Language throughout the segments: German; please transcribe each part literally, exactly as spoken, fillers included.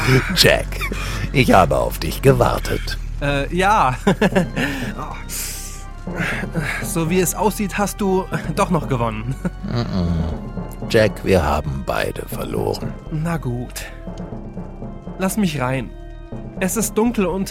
Jack, ich habe auf dich gewartet. Äh, ja. So wie es aussieht, hast du doch noch gewonnen. Jack, wir haben beide verloren. Na gut. Lass mich rein. Es ist dunkel und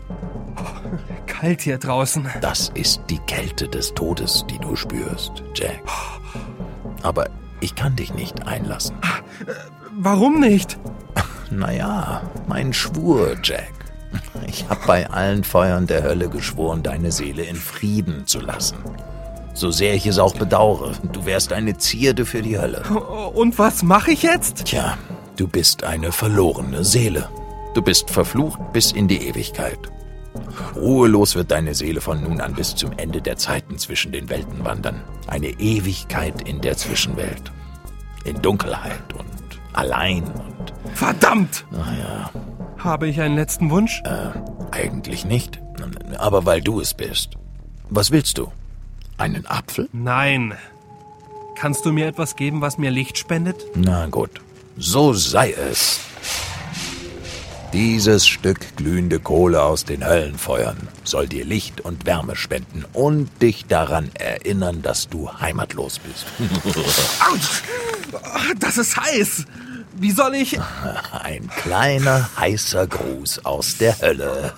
kalt hier draußen. Das ist die Kälte des Todes, die du spürst, Jack. Aber ich kann dich nicht einlassen. Warum nicht? Naja, mein Schwur, Jack. Ich habe bei allen Feuern der Hölle geschworen, deine Seele in Frieden zu lassen. So sehr ich es auch bedauere, du wärst eine Zierde für die Hölle. Und was mache ich jetzt? Tja, du bist eine verlorene Seele. Du bist verflucht bis in die Ewigkeit. Ruhelos wird deine Seele von nun an bis zum Ende der Zeiten zwischen den Welten wandern. Eine Ewigkeit in der Zwischenwelt. In Dunkelheit und allein und... Verdammt! Ach ja. Habe ich einen letzten Wunsch? Äh, eigentlich nicht. Aber weil du es bist. Was willst du? Einen Apfel? Nein. Kannst du mir etwas geben, was mir Licht spendet? Na gut, so sei es. Dieses Stück glühende Kohle aus den Höllenfeuern soll dir Licht und Wärme spenden und dich daran erinnern, dass du heimatlos bist. Autsch! Das ist heiß! Wie soll ich... Ein kleiner, heißer Gruß aus der Hölle.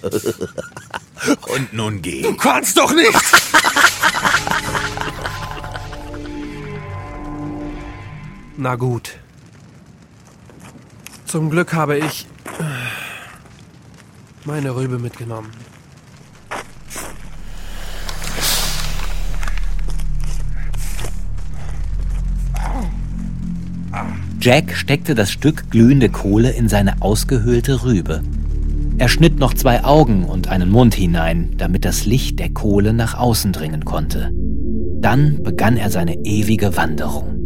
Und nun geh. Du kannst doch nicht! Na gut. Zum Glück habe ich meine Rübe mitgenommen. Jack steckte das Stück glühende Kohle in seine ausgehöhlte Rübe. Er schnitt noch zwei Augen und einen Mund hinein, damit das Licht der Kohle nach außen dringen konnte. Dann begann er seine ewige Wanderung.